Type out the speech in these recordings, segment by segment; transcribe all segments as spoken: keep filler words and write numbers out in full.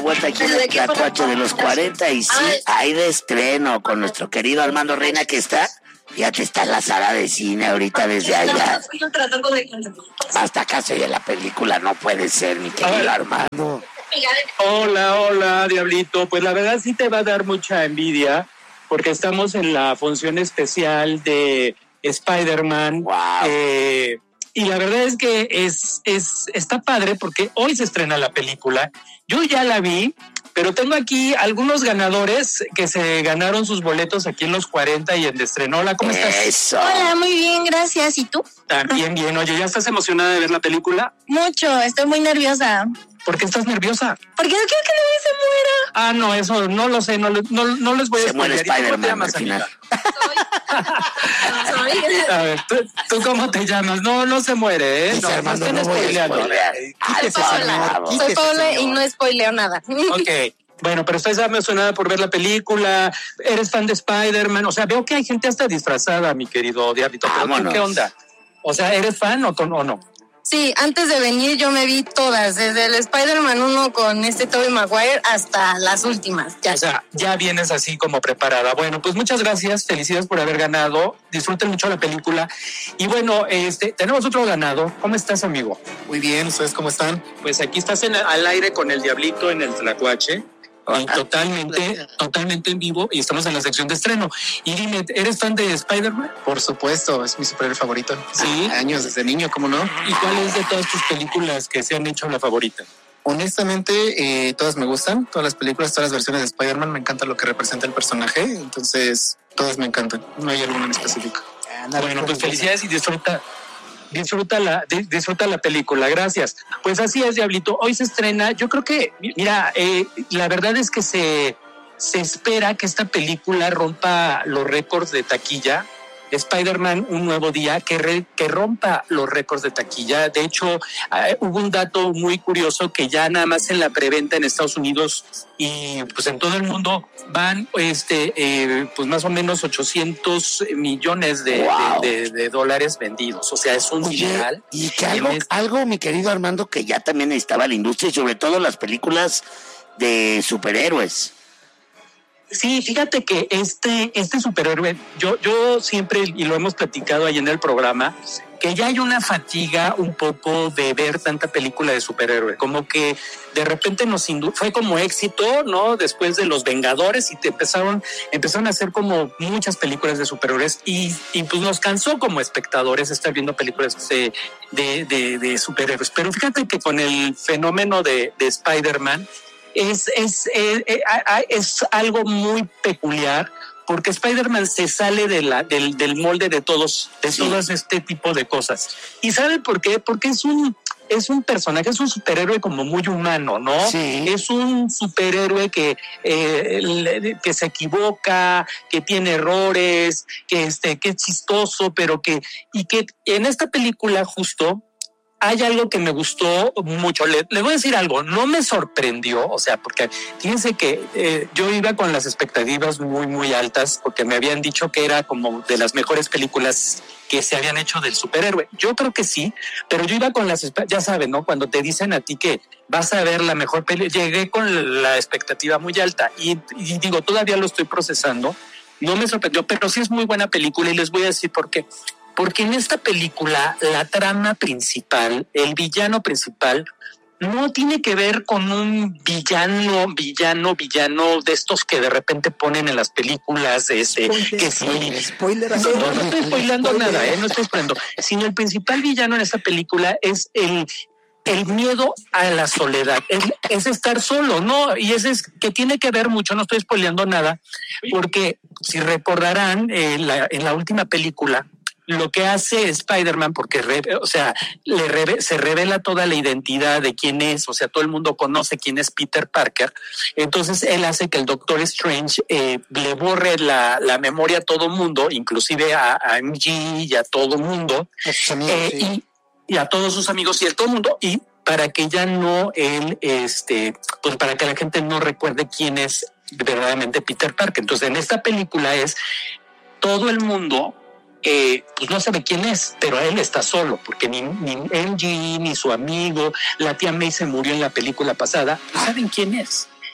vuelta aquí en el Tlacuache de los cuarenta y sí, hay de estreno con nuestro querido Armando Reina que está, ya te está en la sala de cine ahorita desde allá. Hasta acá se oye la película, no puede ser, mi querido Armando. Hola, hola, Diablito. Pues la verdad sí te va a dar mucha envidia porque estamos en la función especial de Spider-Man. Wow. Eh, y la verdad es que es, es, está padre porque hoy se estrena la película. Yo ya la vi, pero tengo aquí algunos ganadores que se ganaron sus boletos aquí en los cuarenta y en estreno. Hola, ¿cómo estás? Eso. Hola, muy bien, gracias. ¿Y tú? También bien. Oye, ¿ya estás emocionada de ver la película? Mucho, estoy muy nerviosa. ¿Por qué estás nerviosa? Porque no quiero que nadie se muera. Ah, no, eso no lo sé, no, no, no les voy a Se muere spoilear. ¿Y cómo te Spider-Man llamas, al final. Soy. A ver, ¿tú, ¿tú cómo te llamas? No, no se muere, ¿eh? Dice No, Armando, no no estén voy a spoileando. spoilear. Soy Paola. Soy Paola y no spoileo nada. Ok, bueno, pero estás emocionada por ver la película, eres fan de Spider-Man, o sea, veo que hay gente hasta disfrazada, mi querido Diablito, pero ¿tú qué onda? O sea, ¿eres fan o, o no? Sí, antes de venir yo me vi todas, desde el Spider-Man uno con este Tobey Maguire hasta las últimas. Ya. O sea, ya vienes así como preparada. Bueno, pues muchas gracias, felicidades por haber ganado, disfruten mucho la película. Y bueno, este, tenemos otro ganado. ¿Cómo estás, amigo? Muy bien, ¿ustedes cómo están? Pues aquí estás en, al aire con el Diablito en el Tlacuache. Y totalmente, totalmente en vivo y estamos en la sección de estreno. Y dime, ¿eres fan de Spider-Man? Por supuesto, es mi superhéroe favorito. Sí. Años desde niño, ¿cómo no? ¿Y cuál es de todas tus películas que se han hecho la favorita? Honestamente, eh, todas me gustan, todas las películas, todas las versiones de Spider-Man, me encanta lo que representa el personaje, entonces todas me encantan, no hay alguna en específico. Bueno, pues felicidades y disfruta. Disfruta la, disfruta la película, gracias. Pues así es, Diablito, hoy se estrena, yo creo que, mira, eh, la verdad es que se, se espera que esta película rompa los récords de taquilla. Spider-Man, un nuevo día, que, re, que rompa los récords de taquilla. De hecho, eh, hubo un dato muy curioso que ya nada más en la preventa en Estados Unidos y pues en todo el mundo van este eh, pues más o menos ochocientos millones de, wow. de, de, de dólares vendidos. O sea, es un dineral. Y que algo, algo, mi querido Armando, que ya también necesitaba la industria y sobre todo las películas de superhéroes. Sí, fíjate que este, este superhéroe, yo, yo siempre, y lo hemos platicado ahí en el programa, que ya hay una fatiga un poco de ver tanta película de superhéroe, como que de repente nos indu- fue como éxito, ¿no? Después de Los Vengadores y te empezaron, empezaron a hacer como muchas películas de superhéroes y, y pues nos cansó como espectadores estar viendo películas de, de, de, de superhéroes. Pero fíjate que con el fenómeno de, de Spider-Man, Es, es, es, es algo muy peculiar porque Spider-Man se sale de la, del, del molde de todos, de sí. todos este tipo de cosas. ¿Y saben por qué? Porque es un, es un personaje, es un superhéroe como muy humano, ¿no? Sí. Es un superhéroe que, eh, que se equivoca, que tiene errores, que, este, que es chistoso, pero que, y que en esta película justo hay algo que me gustó mucho. Le, le voy a decir algo, no me sorprendió, o sea, porque fíjense que eh, yo iba con las expectativas muy, muy altas, porque me habían dicho que era como de las mejores películas que se habían hecho del superhéroe. Yo creo que sí, pero yo iba con las, ya saben, ¿no? Cuando te dicen a ti que vas a ver la mejor película, llegué con la expectativa muy alta y, y digo, todavía lo estoy procesando, no me sorprendió, pero sí es muy buena película y les voy a decir por qué. Porque en esta película la trama principal, el villano principal, no tiene que ver con un villano, villano, villano de estos que de repente ponen en las películas, ese, spoiler, que sí. Spoiler, no, no, no estoy spoilando spoiler. nada, ¿eh? No estoy spoilando. Sino el principal villano en esta película es el el miedo a la soledad, es, es estar solo, ¿no? Y ese es que tiene que ver mucho, no estoy spoileando nada, porque si recordarán eh, la, en la última película, lo que hace Spider-Man, porque re, o sea, le re, se revela toda la identidad de quién es, o sea, todo el mundo conoce quién es Peter Parker, entonces él hace que el Doctor Strange eh, le borre la, la memoria a todo el mundo, inclusive a, a M G y a todo el mundo, amigos, eh, sí. y, y a todos sus amigos y a todo el mundo, y para que ya no él, este, pues para que la gente no recuerde quién es verdaderamente Peter Parker. Entonces en esta película es todo el mundo Eh, pues no sabe quién es, pero él está solo, porque ni, ni M G, ni su amigo, la tía May se murió en la película pasada, no saben quién es.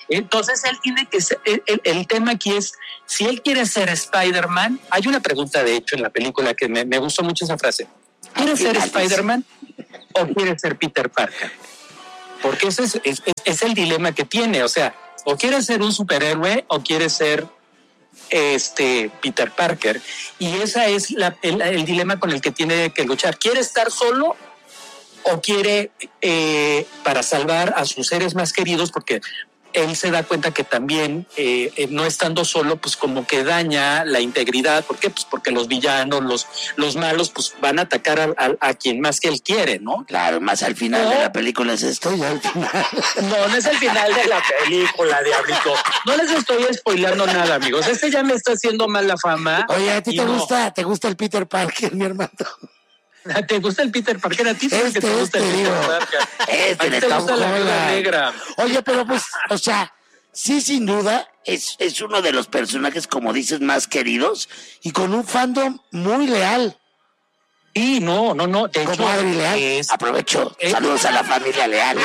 Entonces él tiene que ser, el, el, el tema aquí es, si él quiere ser Spider-Man, hay una pregunta de hecho en la película que me, me gustó mucho esa frase. ¿Quiere ser Spider-Man o quiere ser Peter Parker? Porque ese es, es, es el dilema que tiene, o sea, o quiere ser un superhéroe o quiere ser este Peter Parker, y esa es la, el, el dilema con el que tiene que luchar. ¿Quiere estar solo o quiere eh, para salvar a sus seres más queridos? Porque él se da cuenta que también eh, eh, no estando solo, pues como que daña la integridad. ¿Por qué? Pues porque los villanos, los, los malos, pues van a atacar a, a, a quien más que él quiere, ¿no? Claro, más al final ¿no? de la película es esto, ya al final. No, no es el final de la película, Diablito. No les estoy spoileando nada, amigos. Este ya me está haciendo mal la fama. Oye, ¿a ti te no. gusta, te gusta el Peter Parker, mi hermano? ¿Te gusta el Peter Parker? ¿A ti sí este, que te gusta este, el Peter digo, Parker? Este ¿A ti te gusta la Viuda Negra? Oye, pero pues, o sea, sí, sin duda, es, es uno de los personajes, como dices, más queridos y con un fandom muy leal. Sí, no, no, no. De como Adri Leal. Es, Aprovecho. Es, saludos a la familia Leal.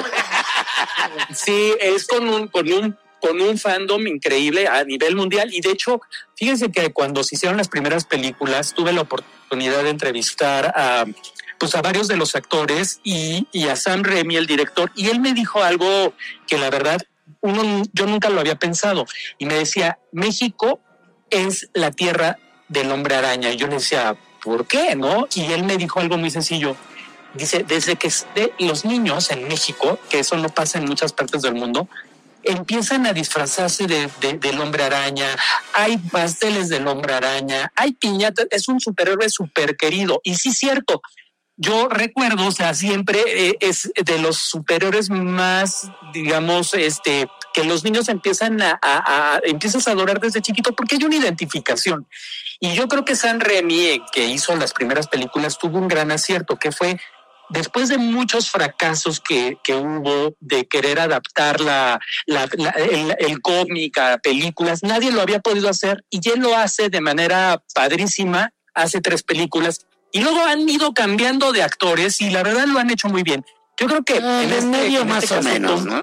Sí, es con un, con un con un fandom increíble a nivel mundial. Y de hecho, fíjense que cuando se hicieron las primeras películas, tuve la oportunidad de entrevistar a, pues a varios de los actores y, y a Sam Raimi, el director, y él me dijo algo que la verdad uno, yo nunca lo había pensado. Y me decía, México es la tierra del hombre araña. Y yo le decía, ¿por qué? ¿No? Y él me dijo algo muy sencillo. Dice, desde que de los niños en México, que eso no pasa en muchas partes del mundo, empiezan a disfrazarse de, de, del hombre araña, hay pasteles del hombre araña, hay piñatas, es un superhéroe súper querido. Y sí es cierto, yo recuerdo, o sea, siempre eh, es de los superhéroes más, digamos, este, que los niños empiezan a, a, a, empiezas a adorar desde chiquito porque hay una identificación. Y yo creo que Sam Raimi, que hizo las primeras películas, tuvo un gran acierto, que fue después de muchos fracasos que, que hubo de querer adaptar la, la, la, el, el cómic a películas, nadie lo había podido hacer y él lo hace de manera padrísima, hace tres películas y luego han ido cambiando de actores y la verdad lo han hecho muy bien. Yo creo que ah, en este, medio en más este o caso, menos, ¿no?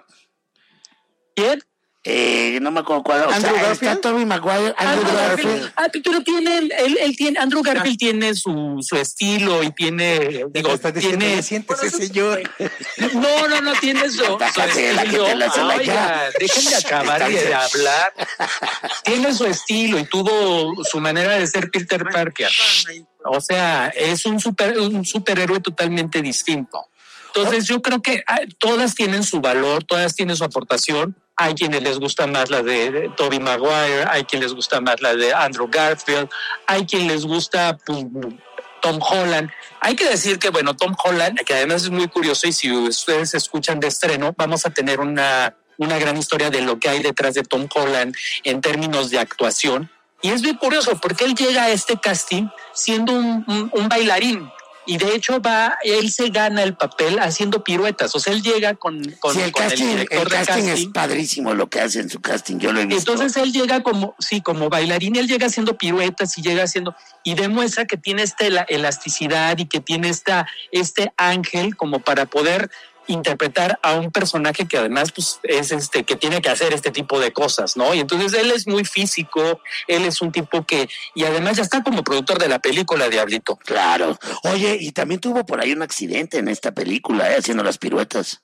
¿Quién? Eh, no me acuerdo cuál. O Andrew sea, Garfield. Está Tobey Maguire, Andrew, Andrew Garfield. Garfield. Ah, pero tiene, él, él tiene, Andrew Garfield tiene su, su estilo y tiene, digo, tiene. Siéntese, señor. No, no, no tiene su, su estilo. Oiga, dejen de acabar de hablar. Tiene su estilo y tuvo su manera de ser Peter Parker. O sea, es un super, un superhéroe totalmente distinto. Entonces yo creo que todas tienen su valor, todas tienen su aportación. Hay quienes les gusta más la de, de Tobey Maguire, hay quienes les gusta más la de Andrew Garfield, hay quien les gusta pues, Tom Holland. Hay que decir que, bueno, Tom Holland, que además es muy curioso y si ustedes escuchan de estreno, vamos a tener una, una gran historia de lo que hay detrás de Tom Holland en términos de actuación. Y es bien curioso porque él llega a este casting siendo un, un, un bailarín. Y de hecho va, él se gana el papel haciendo piruetas. O sea, él llega con, con, sí, el, con casting, el director el de casting. casting. Es padrísimo lo que hace en su casting, yo lo he visto. Entonces él llega como, sí, como bailarín, él llega haciendo piruetas y llega haciendo, y demuestra que tiene esta elasticidad y que tiene esta, este ángel como para poder interpretar a un personaje que además pues es este que tiene que hacer este tipo de cosas, ¿no? Y entonces él es muy físico, él es un tipo que y además ya está como productor de la película Diablito. Claro. Oye, y también tuvo por ahí un accidente en esta película, ¿eh? Haciendo las piruetas.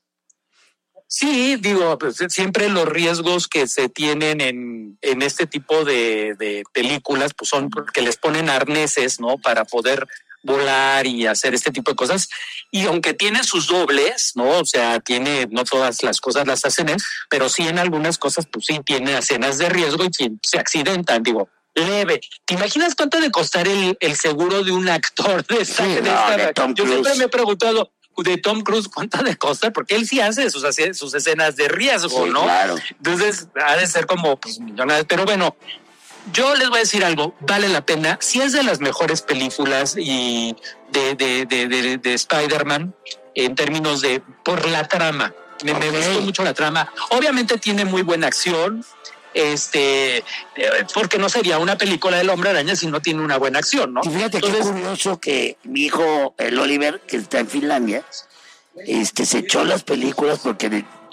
Sí, digo, pues, siempre los riesgos que se tienen en, en este tipo de, de películas pues son que les ponen arneses, ¿no? Para poder volar y hacer este tipo de cosas. Y aunque tiene sus dobles, ¿no? O sea, tiene, no todas las cosas las hacen él, pero sí en algunas cosas, pues sí tiene escenas de riesgo y si se accidentan, digo, leve. ¿Te imaginas cuánto de costar el, el seguro de un actor de esta? Sí, de no, esta de Tom Yo Cruise. siempre me he preguntado, de Tom Cruise, ¿cuánto de costa? Porque él sí hace sus, sus escenas de riesgo, sí, ¿no? Claro. Entonces, ha de ser como, pues, millonadas. Pero bueno, yo les voy a decir algo, vale la pena. Si es de las mejores películas y de, de, de, de, de Spider-Man en términos de, por la trama. Me, okay. me gustó mucho la trama. Obviamente tiene muy buena acción. Este, porque no sería una película del Hombre Araña si no tiene una buena acción, ¿no? Y fíjate Entonces, qué curioso que mi hijo, el Oliver, que está en Finlandia, este, se echó las películas porque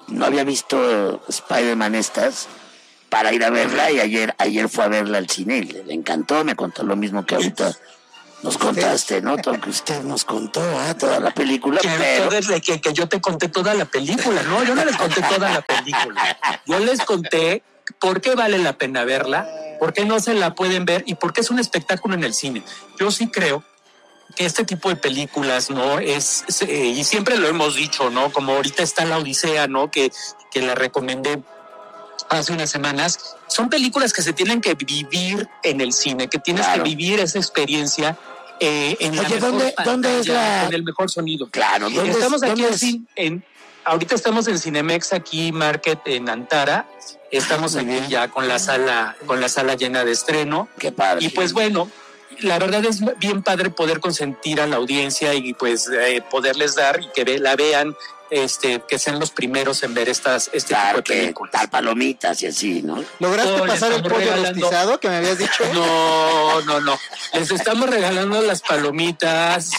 no había visto Spider-Man estas para ir a verla y ayer ayer fue a verla al cine y le, le encantó, me contó lo mismo que ahorita nos contaste, ¿no? Todo que usted nos contó, ¿eh? Toda la película, que, pero... que, que yo te conté toda la película, no, yo no les conté toda la película, yo les conté por qué vale la pena verla, por qué no se la pueden ver y por qué es un espectáculo en el cine. Yo sí creo que este tipo de películas, ¿no? Es, es eh, y siempre lo hemos dicho, ¿no? Como ahorita está La Odisea, ¿no? Que, que la recomendé hace unas semanas. Son películas que se tienen que vivir en el cine, que tienes claro. que vivir esa experiencia eh, en Oye, la mejor ¿dónde, pantalla, ¿dónde es la... con el mejor sonido. Claro, ¿dónde estamos es, aquí ¿dónde en, en ahorita estamos en Cinemex aquí Market en Antara. Estamos Muy aquí bien. ya con la sala con la sala llena de estreno. Qué padre. Y pues bueno, la verdad es bien padre poder consentir a la audiencia y pues eh, poderles dar y que ve, la vean, este, que sean los primeros en ver estas este claro, tipo de películas. Dar palomitas y así, ¿no? ¿Lograste No, pasar el pollo regalando... rostizado que me habías dicho? No, no, no. Les estamos regalando las palomitas.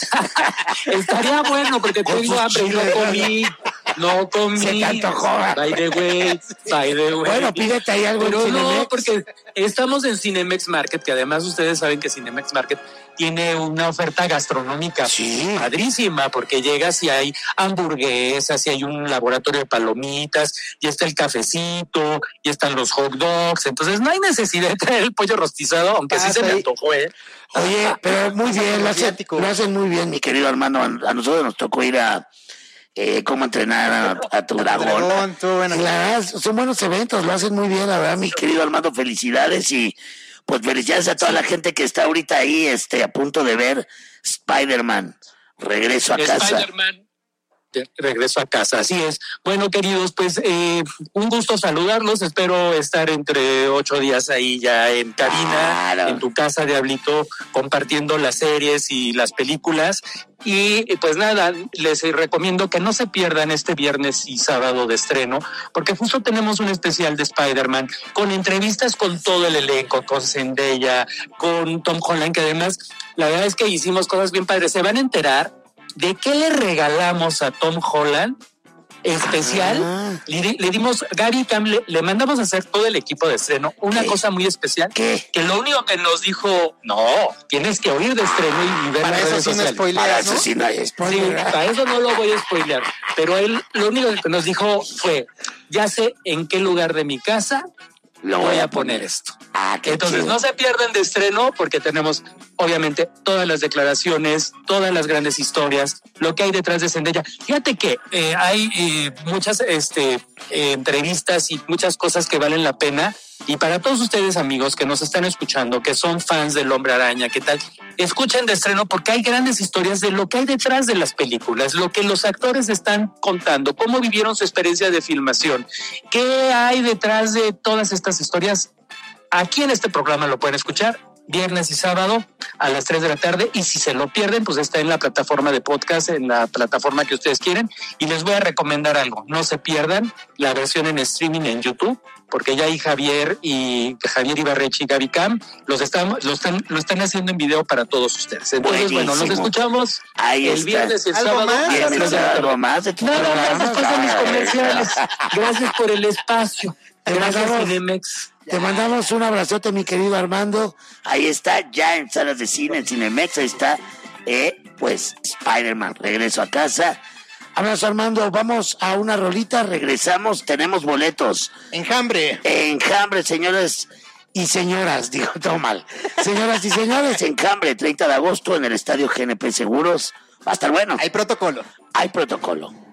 Estaría bueno porque tengo hambre y no comí. No comí. Se te antojó. By the way, by the way. Bueno, pídete ahí algo Pero en Cinemex. no, porque estamos en Cinemex Market, que además ustedes saben que Cinemex Market tiene una oferta gastronómica sí. padrísima, porque llegas y hay hamburguesas, y hay un laboratorio de palomitas, y está el cafecito, y están los hot dogs. Entonces no hay necesidad de traer el pollo rostizado, aunque sí se me antojó, ¿eh? Oye, pero muy bien, lo hacen, lo hacen muy bien, mi querido hermano. A nosotros nos tocó ir a eh, cómo entrenar a, a tu dragón. dragón tú, bueno. Claro, son buenos eventos, lo hacen muy bien, la verdad, mi querido Armando, felicidades y pues felicidades a toda la gente que está ahorita ahí, este, a punto de ver Spider-Man, regreso a casa. Spider-Man. De regreso a casa, así es. Bueno, queridos, pues eh, un gusto saludarlos. Espero estar entre ocho días ahí ya en cabina, claro. en tu casa, Diablito, compartiendo las series y las películas. Y pues nada, les recomiendo que no se pierdan este viernes y sábado de estreno, porque justo tenemos un especial de Spider-Man con entrevistas con todo el elenco, con Zendaya, con Tom Holland, que además la verdad es que hicimos cosas bien padres. Se van a enterar de qué le regalamos a Tom Holland especial. Ah. Le, le dimos, Gaby Cam, le, le mandamos a hacer todo el equipo de estreno una ¿Qué? cosa muy especial. ¿Qué? Que lo único que nos dijo, no, tienes que oír de estreno y, y ver para las eso redes sí sociales. No spoileas, para ¿no? eso sí no hay spoiler. Sí, para eso no lo voy a spoilear. Pero él, lo único que nos dijo fue, ya sé en qué lugar de mi casa lo voy a poner esto. Ah, qué Entonces chido. no se pierdan de estreno porque tenemos obviamente todas las declaraciones, todas las grandes historias, lo que hay detrás de Zendaya. Fíjate que eh, hay eh, muchas este, eh, entrevistas y muchas cosas que valen la pena. Y para todos ustedes, amigos, que nos están escuchando, que son fans del Hombre Araña, ¿qué tal? Escuchen de estreno porque hay grandes historias de lo que hay detrás de las películas, lo que los actores están contando, cómo vivieron su experiencia de filmación, qué hay detrás de todas estas historias. Aquí en este programa lo pueden escuchar viernes y sábado a las tres de la tarde, y si se lo pierden, pues está en la plataforma de podcast, en la plataforma que ustedes quieren. Y les voy a recomendar algo, no se pierdan la versión en streaming en YouTube, porque ya hay Javier y Javier Ibarrechi y Gaby Cam, los están, lo están, lo están haciendo en video para todos ustedes. Entonces, buenísimo. Bueno, nos escuchamos Ahí el está. viernes y el ¿Algo sábado. más? ¿Tienes algo más de tu Nada programa? más después de mis comerciales. Gracias por el espacio. Te Gracias, mandamos- Cinemex. Te mandamos un abrazote, mi querido Armando. Ahí está, ya en salas de cine, en Cinemex, ahí está, eh, pues, Spider-Man, regreso a casa. Abrazo, Armando, vamos a una rolita, regresamos, tenemos boletos. Enjambre. Enjambre, señores y señoras, digo todo mal. Señoras y señores, Enjambre, treinta de agosto en el Estadio G N P Seguros. Va a estar bueno. Hay protocolo. Hay protocolo.